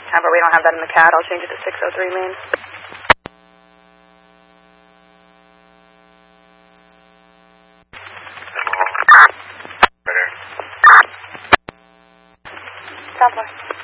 But we don't have that in the CAD. I'll change it to 603 main. Southwest.